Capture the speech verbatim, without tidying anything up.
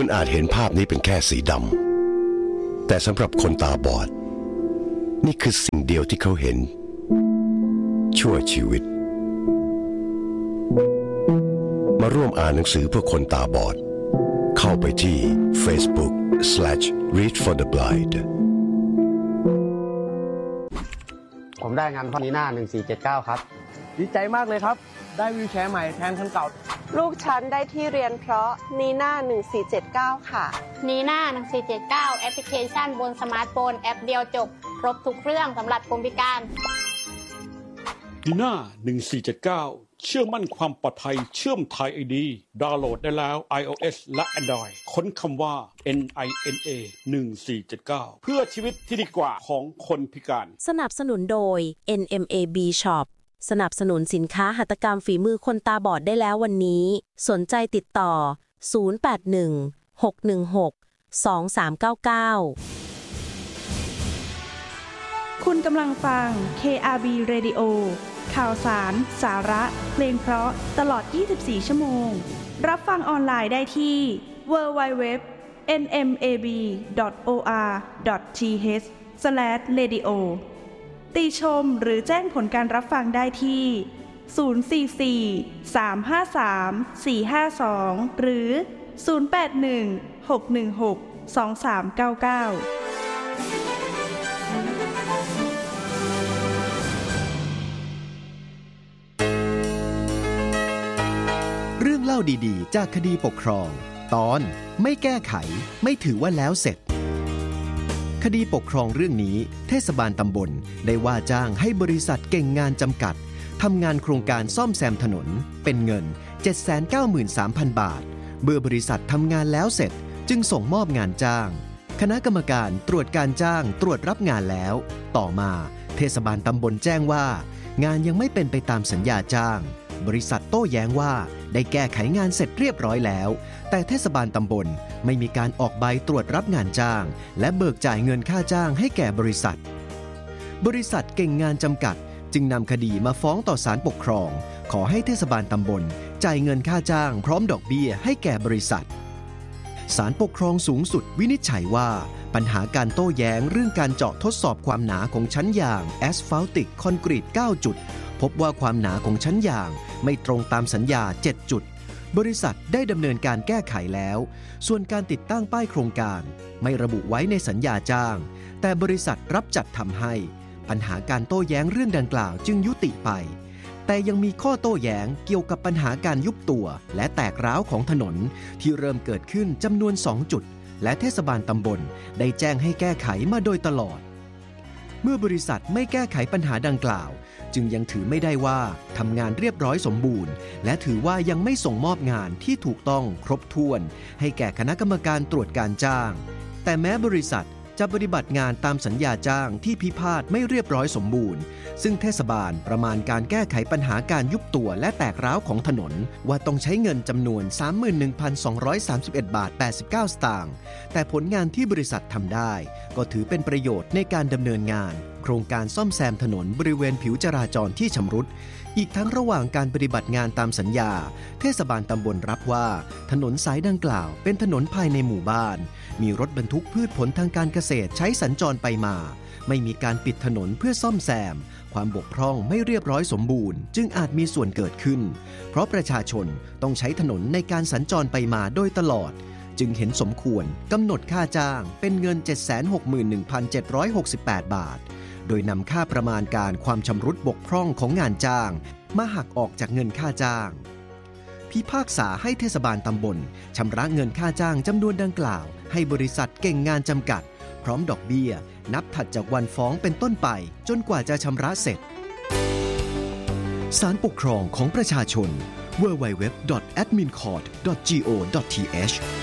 คุณอาจเห็นภาพนี้เป็นแค่สีดำแต่สำหรับคนตาบอดนี่คือสิ่งเดียวที่เขาเห็นชั่วชีวิตมาร่วมอ่านหนังสือเพื่อคนตาบอดเข้าไปที่ Facebook slash read for the blind ผมได้งานพอนีน่าหนึ่งสี่เจ็ดเก้าครับดีใจมากเลยครับได้วิวแชร์ใหม่แทนคันเก่าลูกฉันได้ที่เรียนเพราะนีน่าหนึ่งสี่เจ็ดเก้าค่ะนีน่าหนึ่งสี่เจ็ดเก้าแอปพลิเคชันบนสมาร์ทโฟนแอปเดียวจบครบทุกเครื่องสำหรับคนพิการนีน่าหนึ่งสี่เจ็ดเก้าเชื่อมั่นความปลอดภัยเชื่อมไทย ไอ ดี ดาวน์โหลดได้แล้ว iOS และ Android ค้นคำว่า เอ็น ไอ เอ็น เอ หนึ่งสี่เจ็ดเก้า เพื่อชีวิตที่ดีกว่าของคนพิการสนับสนุนโดย เอ็น เอ็ม เอ บี Shop สนับสนุนสินค้าหัตถกรรมฝีมือคนตาบอดได้แล้ววันนี้สนใจติดต่อศูนย์ แปด หนึ่ง หก หนึ่ง หก สอง สาม เก้า เก้าคุณกำลังฟัง เค อาร์ บี Radio ข่าวสาร สาระ เพลงเพราะตลอดยี่สิบสี่ชั่วโมงรับฟังออนไลน์ได้ที่ ดับเบิลยู ดับเบิลยู ดับเบิลยู ดอท เอ็น เอ็ม เอ บี ดอท โอ อาร์ ดอท ที เอช สแลช เรดิโอ ติชมหรือแจ้งผลการรับฟังได้ที่ ศูนย์ สี่ สี่ สาม ห้า สาม สี่ ห้า สอง หรือ ศูนย์ แปด หนึ่ง หก หนึ่ง หก สอง สาม เก้า เก้าเรื่องเล่าดีๆจากคดีปกครองตอนไม่แก้ไขไม่ถือว่าแล้วเสร็จคดีปกครองเรื่องนี้เทศบาลตำบลได้ว่าจ้างให้บริษัทเก่งงานจำกัดทำงานโครงการซ่อมแซมถนนเป็นเงิน เจ็ดแสนเก้าหมื่นสามพัน บาทเมื่อบริษัททำงานแล้วเสร็จจึงส่งมอบงานจ้างคณะกรรมการตรวจการจ้างตรวจรับงานแล้วต่อมาเทศบาลตำบลแจ้งว่างานยังไม่เป็นไปตามสัญญาจ้างบริษัทโต้แย้งว่าได้แก้ไขงานเสร็จเรียบร้อยแล้วแต่เทศบาลตำบลไม่มีการออกใบตรวจรับงานจ้างและเบิกจ่ายเงินค่าจ้างให้แก่บริษัทบริษัทเก่งงานจำกัดจึงนำคดีมาฟ้องต่อศาลปกครองขอให้เทศบาลตำบลจ่ายเงินค่าจ้างพร้อมดอกเบี้ยให้แก่บริษัทศาลปกครองสูงสุดวินิจฉัยว่าปัญหาการโต้แย้งเรื่องการเจาะทดสอบความหนาของชั้นยางแอสฟัลติกคอนกรีตเก้าจุดพบว่าความหนาของชั้นยางไม่ตรงตามสัญญาเจ็ดจุดบริษัทได้ดำเนินการแก้ไขแล้วส่วนการติดตั้งป้ายโครงการไม่ระบุไว้ในสัญญาจ้างแต่บริษัทรับจัดทำให้ปัญหาการโต้แย้งเรื่องดังกล่าวจึงยุติไปแต่ยังมีข้อโต้แย้งเกี่ยวกับปัญหาการยุบตัวและแตกร้าวของถนนที่เริ่มเกิดขึ้นจำนวนสองจุดและเทศบาลตำบลได้แจ้งให้แก้ไขมาโดยตลอดเมื่อบริษัทไม่แก้ไขปัญหาดังกล่าวจึงยังถือไม่ได้ว่าทำงานเรียบร้อยสมบูรณ์และถือว่ายังไม่ส่งมอบงานที่ถูกต้องครบถ้วนให้แก่คณะกรรมการตรวจการจ้างแต่แม้บริษัทจะปฏิบัติงานตามสัญญาจ้างที่พิพาทไม่เรียบร้อยสมบูรณ์ซึ่งเทศบาลประมาณการแก้ไขปัญหาการยุบตัวและแตกร้าวของถนนว่าต้องใช้เงินจำนวน สามหมื่นหนึ่งพันสองร้อยสามสิบเอ็ด บาท แปดสิบเก้า สตางค์แต่ผลงานที่บริษัททำได้ก็ถือเป็นประโยชน์ในการดำเนินงานโครงการซ่อมแซมถนนบริเวณผิวจราจรที่ชำรุดอีกทั้งระหว่างการปฏิบัติงานตามสัญญาเทศบาลตำบลรับว่าถนนสายดังกล่าวเป็นถนนภายในหมู่บ้านมีรถบรรทุกพืชผลทางการเกษตรใช้สัญจรไปมาไม่มีการปิดถนนเพื่อซ่อมแซมความบกพร่องไม่เรียบร้อยสมบูรณ์จึงอาจมีส่วนเกิดขึ้นเพราะประชาชนต้องใช้ถนนในการสัญจรไปมาโดยตลอดจึงเห็นสมควรกำหนดค่าจ้างเป็นเงิน เจ็ดแสนหกหมื่นหนึ่งพันเจ็ดร้อยหกสิบแปด บาทโดยนำค่าประมาณการความชำรุดบกพร่องของงานจ้างมาหักออกจากเงินค่าจ้างพิพากษาให้เทศบาลตำบลชำระเงินค่าจ้างจำนวนดังกล่าวให้บริษัทเก่งงานจำกัดพร้อมดอกเบี้ยนับถัดจากวันฟ้องเป็นต้นไปจนกว่าจะชำระเสร็จศาลปกครองของประชาชน ดับเบิลยู ดับเบิลยู ดับเบิลยู ดอท แอดมินคอร์ท ดอท จี โอ ดอท ที เอช